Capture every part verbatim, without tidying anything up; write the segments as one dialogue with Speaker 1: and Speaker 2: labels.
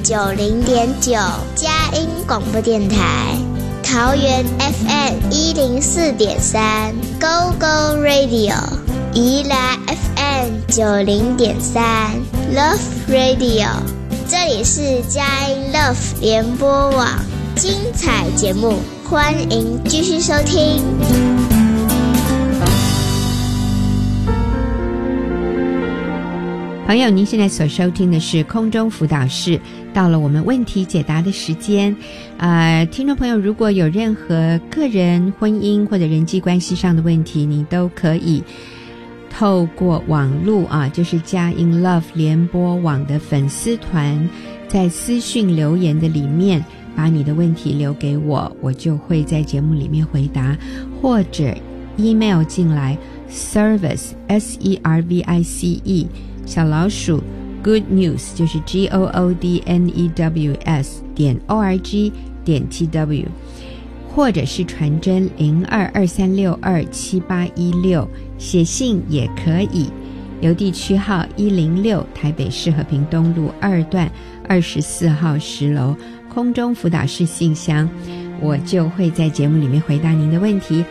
Speaker 1: 九零点九，佳音广播电台。桃园 F M 一零四点三 ，Go Go Radio。宜兰 F M 九零点三 ，Love Radio。这里是佳音 Love 联播网，精彩节目，欢迎继续收听。
Speaker 2: 朋友，您现在所收听的是空中辅导室，到了我们问题解答的时间。呃，听众朋友，如果有任何个人、婚姻或者人际关系上的问题，你都可以透过网络啊，就是佳音 Love 联播网的粉丝团，在私讯留言的里面把你的问题留给我，我就会在节目里面回答，或者 email 进来 service S E R V I C E 小老鼠 good news 就是 G O O D N E W S 点 O R G 点 T W， 或者是传真零二二三六二七八一六，写信也可以。邮递区号一零六，台北市和平东路二段二十四号十楼，空中辅导室信箱，我就会在节目里面回答您的问题。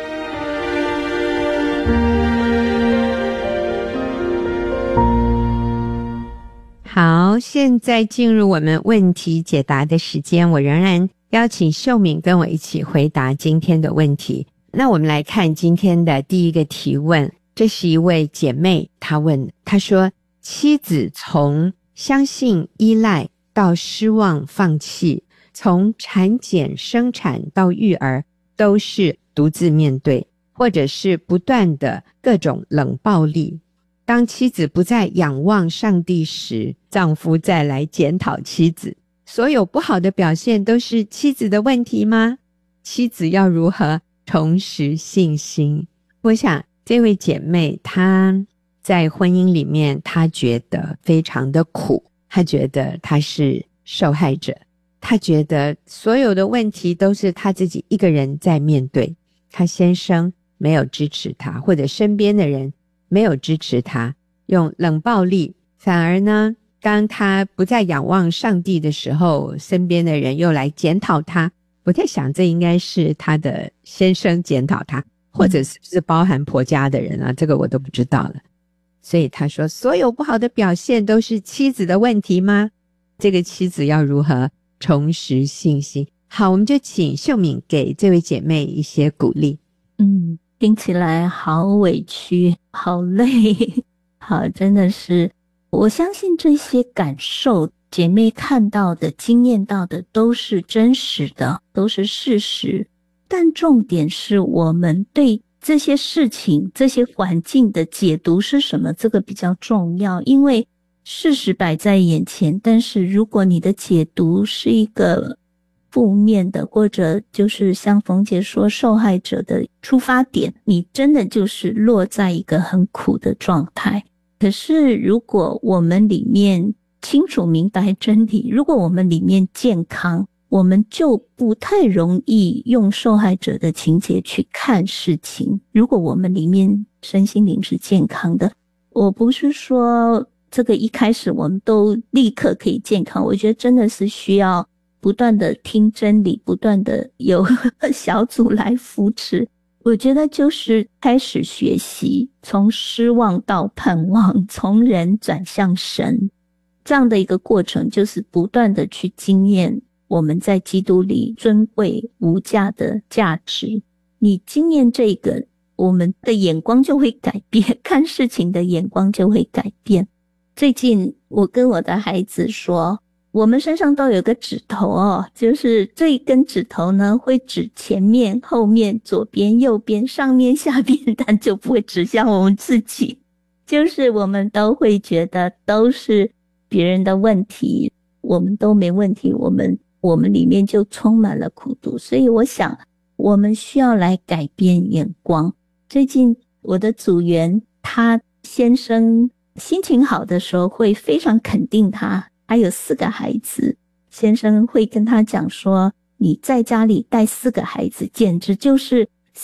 Speaker 2: 好，现在进入我们问题解答的时间，我仍然邀请秀敏跟我一起回答今天的问题。那我们来看今天的第一个提问，这是一位姐妹，她问，她说，妻子从相信依赖到失望放弃，从产检生产到育儿都是独自面对，或者是不断的各种冷暴力。当妻子不再仰望上帝时，丈夫再来检讨妻子，所有不好的表现都是妻子的问题吗？妻子要如何重拾信心？我想这位姐妹她在婚姻里面，她觉得非常的苦，她觉得她是受害者，她觉得所有的问题都是她自己一个人在面对，她先生没有支持她，或者身边的人没有支持她，用冷暴力，反而呢当她不再仰望上帝的时候，身边的人又来检讨她。我在想这应该是她的先生检讨她，或者是不是包含婆家的人啊，这个我都不知道了。所以她说所有不好的表现都是妻子的问题吗？这个妻子要如何重拾信心？好，我们就请秀敏给这位姐妹一些鼓励。
Speaker 3: 嗯，听起来好委屈，好累，好，真的是，我相信这些感受姐妹看到的经验到的都是真实的，都是事实，但重点是我们对这些事情这些环境的解读是什么，这个比较重要。因为事实摆在眼前，但是如果你的解读是一个负面的，或者就是像冯姐说受害者的出发点，你真的就是落在一个很苦的状态。可是如果我们里面清楚明白真理，如果我们里面健康，我们就不太容易用受害者的情节去看事情。如果我们里面身心灵是健康的，我不是说这个一开始我们都立刻可以健康，我觉得真的是需要不断的听真理，不断的有小组来扶持。我觉得就是开始学习，从失望到盼望，从人转向神，这样的一个过程，就是不断的去经验我们在基督里尊贵无价的价值。你经验这个，我们的眼光就会改变，看事情的眼光就会改变。最近我跟我的孩子说，我们身上都有个指头哦，就是这一根指头呢会指前面、后面、左边、右边、上面、下边，但就不会指向我们自己。就是我们都会觉得都是别人的问题，我们都没问题，我们我们里面就充满了苦毒。所以我想我们需要来改变眼光。最近我的组员他先生心情好的时候会非常肯定他，还有四个孩子，先生会跟他讲说，你在家里带四个孩子简直就是